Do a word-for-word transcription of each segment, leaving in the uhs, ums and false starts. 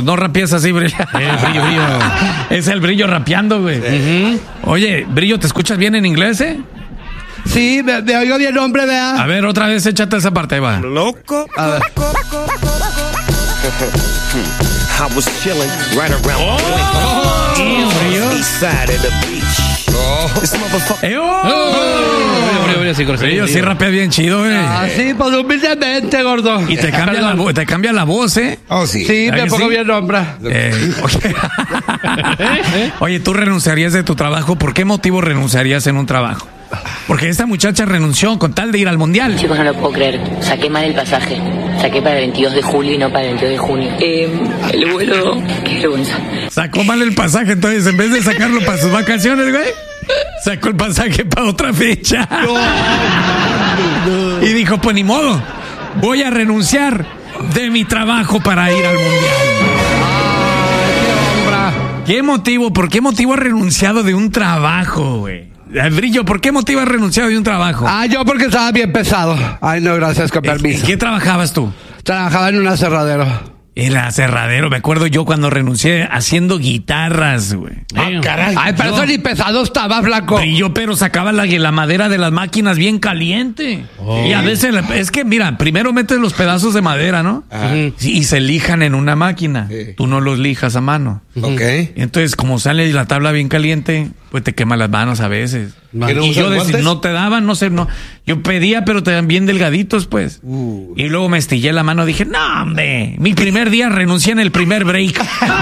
no rapeas así, Brillo. Eh, brillo, brillo. Es el Brillo rapeando, güey. Uh-huh. Oye, Brillo, ¿te escuchas bien en inglés, eh? Sí, me, me oigo bien, hombre, vea. A ver, otra vez échate esa parte, va. Loco. A ver. I was chilling right around Oh, the east side of the beach. Oh. This motherfucker. ¡Eh, oh! Brillo, brillo, brillo, sí, grosería, Brillo, sí brillo. rapea bien chido, güey. Ah, sí, pues humildemente, gordo. Y te cambia, la, vo- te cambia la voz, ¿eh? Oh, sí. Sí, ¿Verdad me que pongo sí? bien, hombre. Eh, oye. Oye, ¿tú renunciarías de tu trabajo? ¿Por qué motivo renunciarías en un trabajo? Porque esta muchacha renunció con tal de ir al mundial. Chicos, no lo puedo creer. Saqué mal el pasaje. Saqué para el veintidós de julio y no para el veintidós de junio. Eh, el vuelo... Qué vergüenza. Sacó mal el pasaje, entonces en vez de sacarlo para sus vacaciones, güey, sacó el pasaje para otra fecha. Y dijo, pues ni modo, voy a renunciar de mi trabajo para ir al mundial. ¿Qué motivo? ¿Por qué motivo ha renunciado de un trabajo, güey? Brillo, ¿por qué motivo has renunciado de un trabajo? Ah, yo porque estaba bien pesado. Ay, no, gracias, con ¿En, permiso. en qué trabajabas tú? Trabajaba en un aserradero. En aserradero, me acuerdo yo cuando renuncié haciendo guitarras, güey. Ah, caray. Ay, pero no. eso ni pesado estaba, flaco. Brillo, pero sacaba la, la madera de las máquinas bien caliente. Oh. Y a veces, la- es que mira, primero metes los pedazos de madera, ¿no? Ujú. Y se lijan en una máquina. Sí. Tú no los lijas a mano. Ok. Y entonces, como sale la tabla bien caliente, pues te quema las manos a veces. Man. ¿Que no Y usan yo decía, guantes? no te daban, no sé, no. Yo pedía, pero te dan bien delgaditos, pues. Uh. Y luego me estillé la mano, dije, no, hombre, mi primer día renuncié en el primer break.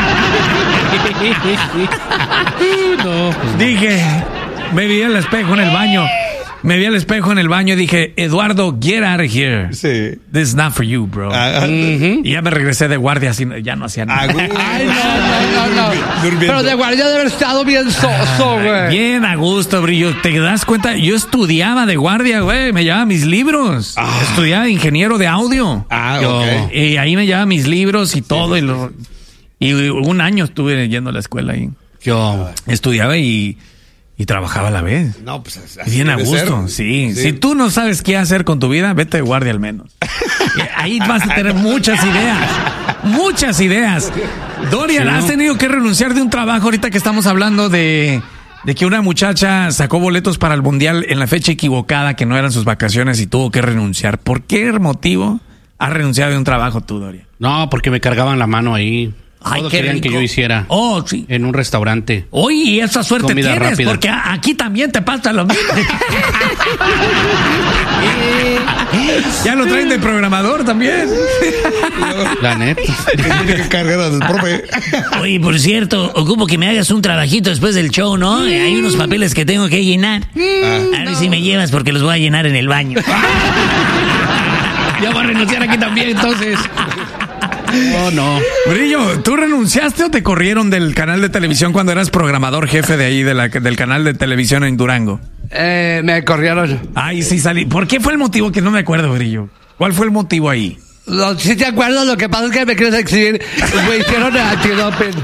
No, pues, Dije, me vi al espejo en el baño. Me vi al espejo en el baño y dije, Eduardo, get out of here. Sí. This is not for you, bro. Ah, ah, Y ya me regresé de guardia, así, ya no hacía nada. ah, güey. Ay, no, no, no, no. Durmiendo. Pero de guardia debe haber estado bien soso, güey. Bien a gusto, Brillo. ¿Te das cuenta? Yo estudiaba de guardia, güey. Me llevaba mis libros. Ah. Estudiaba de ingeniero de audio. Ah, Yo- ok. Y ahí me llevaba mis libros y todo. Y, lo- y un año estuve yendo a la escuela ahí. yo. Estudiaba y, y trabajaba a la vez. No, pues así Bien a debe gusto, ser. sí. Si tú no sabes qué hacer con tu vida, vete de guardia al menos. Y ahí vas a tener muchas ideas. Muchas ideas. Dorian, Sí, ¿no? has tenido que renunciar de un trabajo ahorita que estamos hablando de, de que una muchacha sacó boletos para el mundial en la fecha equivocada, que no eran sus vacaciones y tuvo que renunciar. ¿Por qué motivo has renunciado de un trabajo tú, Dorian? No, porque me cargaban la mano ahí. Todo querían que yo hiciera. Oh, sí. En un restaurante. Oye, y esa suerte Comida tienes, rápida. porque a- aquí también te pasa lo mismo. Ya lo traen de programador también. La neta. Tiene que cargar al profe. Oye, por cierto, ocupo que me hagas un trabajito después del show, ¿no? Hay unos papeles que tengo que llenar. A ver si me llevas porque los voy a llenar en el baño. Ya voy a renunciar aquí también, entonces. No, no. Brillo, ¿tú renunciaste o te corrieron del canal de televisión cuando eras programador jefe de ahí, de la, del canal de televisión en Durango? Eh, me corrieron. Ay, sí salí. ¿Por qué fue el motivo? Que no me acuerdo, Brillo. ¿Cuál fue el motivo ahí? Lo, si te acuerdas, lo que pasa es que me quieres exhibir. Me hicieron el antidoping.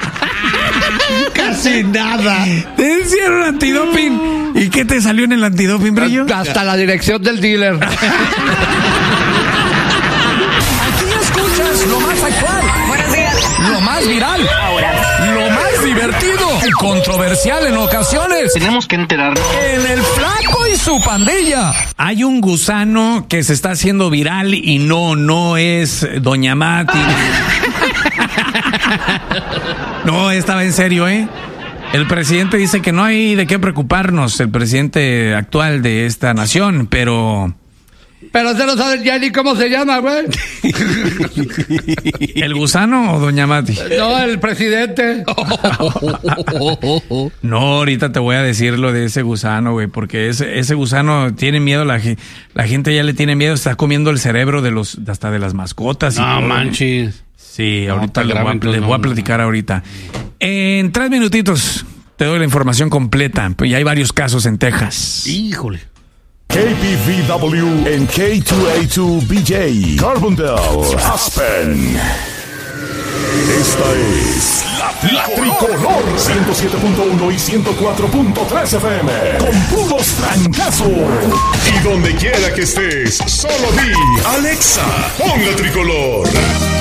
Casi nada. ¿Te hicieron antidoping? ¿Y qué te salió en el antidoping, Brillo? Hasta la dirección del dealer. Aquí escuchas lo más actual. Buenos días. Lo más viral. Lo más divertido. Y controversial en ocasiones. Tenemos que enterarnos. En el Flaco y su pandilla. Hay un gusano que se está haciendo viral y no, no es Doña Mati. No, estaba en serio, ¿eh? El presidente dice que no hay de qué preocuparnos, el presidente actual de esta nación, pero... Pero usted no sabe ya ni cómo se llama, güey. ¿El gusano o Doña Mati? No, el presidente. No, ahorita te voy a decir lo de ese gusano, güey, porque ese, ese gusano tiene miedo, la, ge- la gente ya le tiene miedo, está comiendo el cerebro de los, hasta de las mascotas. y No todo. manches. Sí, No, ahorita está les, grave, voy a, entonces les no, voy a no. platicar ahorita. En tres minutitos te doy la información completa, pues ya hay varios casos en Texas. Híjole. K P V W en K dos A dos B J, Carbondale, Aspen. Esta es la, la Tricolor ciento siete punto uno y ciento cuatro punto tres F M con puros trancazos. Y donde quiera que estés, solo di Alexa, pon la Tricolor.